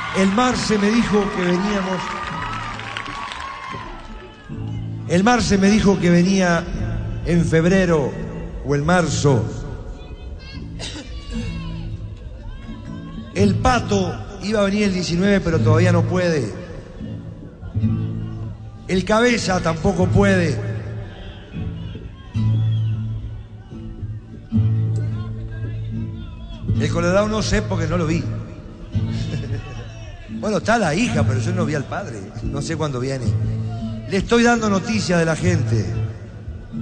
El Marce me dijo que veníamos... El Marce me dijo que venía en febrero o en marzo. El Pato iba a venir el 19, pero todavía no puede. El Cabeza tampoco puede. El Colorado no sé porque no lo vi. Bueno, está la hija, pero yo no vi al padre. No sé cuándo viene. Le estoy dando noticias de la gente.